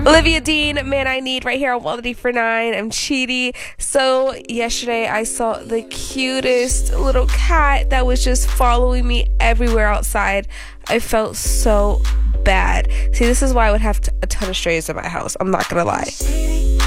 Olivia Dean, Man I Need, right here on Quality for 9. I'm Cheaty. So yesterday I saw the cutest little cat that was just following me everywhere outside. I felt so bad. See, this is why I would have a ton of strays in my house. I'm not gonna lie.